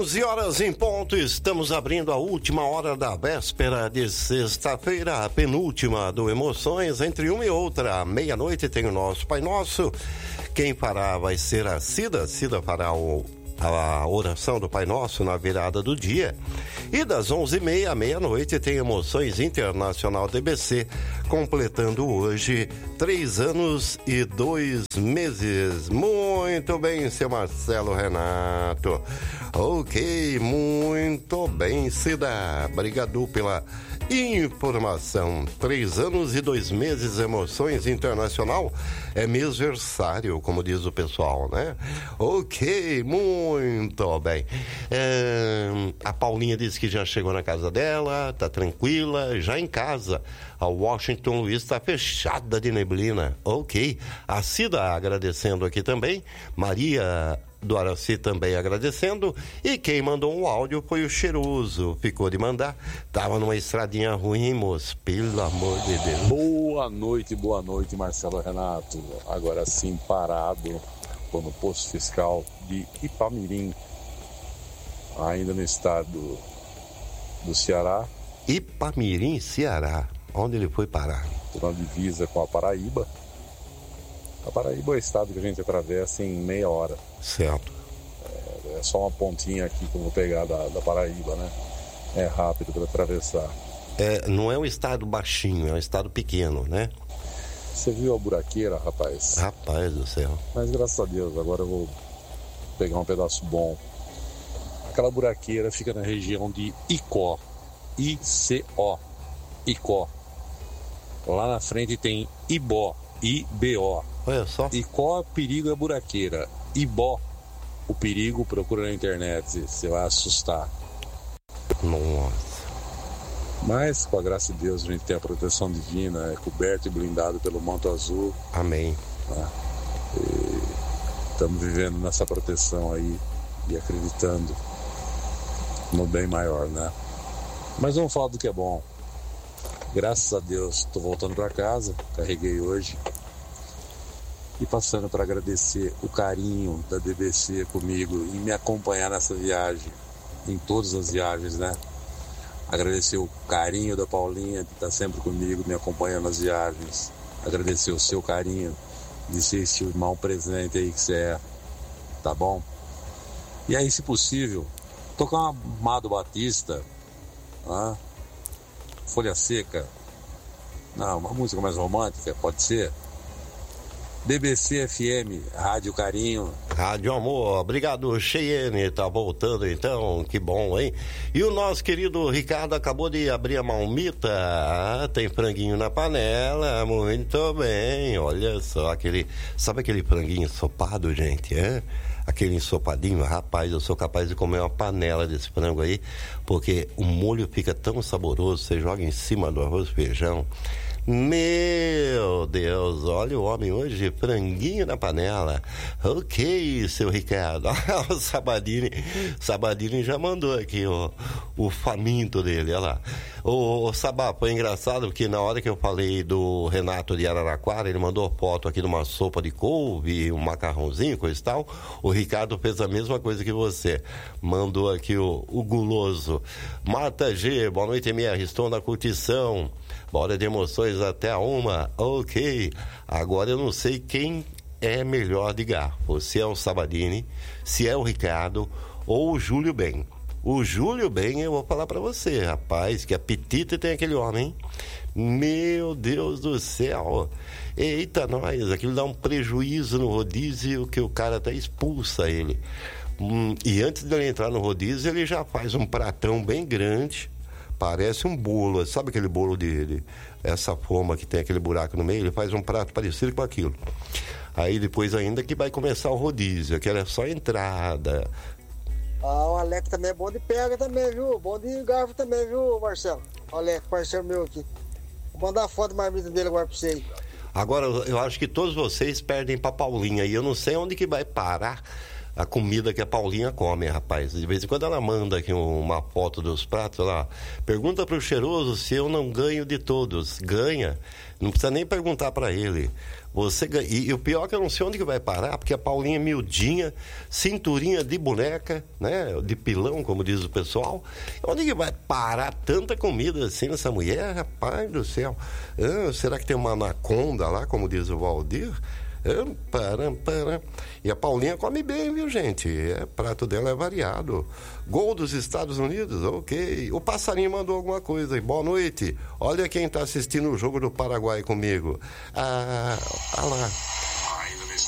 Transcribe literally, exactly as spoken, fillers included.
onze horas em ponto, estamos abrindo a última hora da véspera de sexta-feira, a penúltima do Emoções. Entre uma e outra, meia-noite tem o nosso Pai Nosso. Quem fará vai ser a Cida. Cida fará o, a oração do Pai Nosso na virada do dia. E das onze e meia à meia-noite tem Emoções Internacional D B C, completando hoje três anos e dois meses. Muito bem, seu Marcelo Renato. Ok, muito bem, Cida. Obrigado pela informação. Três anos e dois meses, Emoções Internacional. É mêsversário, como diz o pessoal, né? Ok, muito bem. É, a Paulinha disse que já chegou na casa dela, tá tranquila, já em casa. A Washington Luiz está fechada de neblina. Ok. A Cida agradecendo aqui também. Maria do Araci também agradecendo. E quem mandou um áudio foi o Cheiroso. Ficou de mandar. Tava numa estradinha ruim, moço. Pelo amor de Deus. Boa noite, boa noite, Marcelo Renato. Agora sim, parado. Tô no posto fiscal de Ipamirim, ainda no estado do Ceará. Ipamirim, Ceará. Onde ele foi parar? Tô na divisa com a Paraíba. A Paraíba é o estado que a gente atravessa em meia hora. Certo. É, é só uma pontinha aqui que eu vou pegar da, da Paraíba, né? É rápido para atravessar. É, não é um estado baixinho, é um estado pequeno, né? Você viu a buraqueira, rapaz? Rapaz do céu. Mas graças a Deus, agora eu vou pegar um pedaço bom. Aquela buraqueira fica na região de Icó. I C O. Icó. Lá na frente tem Ibó. I B O. Olha só. Icó, perigo é buraqueira. Ibó, o perigo, procura na internet. Você vai assustar. Nossa. Mas, com a graça de Deus, a gente tem a proteção divina, é coberto e blindado pelo manto azul. Amém. Né? Estamos vivendo nessa proteção aí e acreditando no bem maior, né? Mas vamos falar do que é bom. Graças a Deus, estou voltando para casa, carreguei hoje. E passando para agradecer o carinho da D B C comigo e me acompanhar nessa viagem, em todas as viagens, né? Agradecer o carinho da Paulinha, que está sempre comigo, me acompanhando nas viagens. Agradecer o seu carinho de ser esse irmão presente aí que você é, tá bom? E aí, se possível, tocar uma Amado Batista, ah, Folha Seca, não, uma música mais romântica, pode ser? D B C F M, Rádio Carinho. Rádio Amor, obrigado, Cheyenne, tá voltando então, que bom, hein? E o nosso querido Ricardo acabou de abrir a malmita, ah, tem franguinho na panela, muito bem, olha só, aquele, sabe aquele franguinho ensopado, gente, é? Aquele ensopadinho, rapaz, eu sou capaz de comer uma panela desse frango aí, porque o molho fica tão saboroso, você joga em cima do arroz e feijão. Meu Deus, olha o homem hoje, franguinho na panela. Ok, seu Ricardo. O Sabadini, Sabadini já mandou aqui o, o faminto dele, olha lá. O, o Sabá, foi engraçado porque na hora que eu falei do Renato de Araraquara, ele mandou foto aqui de uma sopa de couve, um macarrãozinho, coisa e tal. O Ricardo fez a mesma coisa que você. Mandou aqui o, o guloso. Marta G, boa noite, M R, estou na curtição. Bora de Emoções até a uma. Ok. Agora eu não sei quem é melhor de garfo. Se é o Sabadini, se é o Ricardo ou o Júlio Ben. O Júlio Ben, eu vou falar pra você, rapaz, que apetite tem aquele homem, hein? Meu Deus do céu. Eita, nós, aquilo dá um prejuízo no rodízio que o cara até expulsa ele. Hum, e antes de ele entrar no rodízio, ele já faz um pratão bem grande. Parece um bolo, sabe aquele bolo de, de essa forma que tem aquele buraco no meio? Ele faz um prato parecido com aquilo. Aí depois ainda que vai começar o rodízio, que é só entrada. Ah, o Alex também é bom de pega também, viu? Bom de garfo também, viu, Marcelo? O Alex, parceiro meu aqui. Vou mandar a foto da marmita dele agora pra você aí. Agora, eu acho que todos vocês perdem pra Paulinha e eu não sei onde que vai parar a comida que a Paulinha come, rapaz. De vez em quando ela manda aqui uma foto dos pratos lá. Pergunta pro Cheiroso se eu não ganho de todos. Ganha. Não precisa nem perguntar para ele. Você ganha. E, e o pior é que eu não sei onde que vai parar, porque a Paulinha é miudinha, cinturinha de boneca, né? De pilão, como diz o pessoal. Onde que vai parar tanta comida assim nessa mulher, rapaz do céu? Ah, será que tem uma anaconda lá, como diz o Valdir? Ah, param, param. E a Paulinha come bem, viu, gente? É, o prato dela é variado. Gol dos Estados Unidos, ok. O passarinho mandou alguma coisa aí. Boa noite. Olha quem está assistindo o jogo do Paraguai comigo. Ah, ah lá.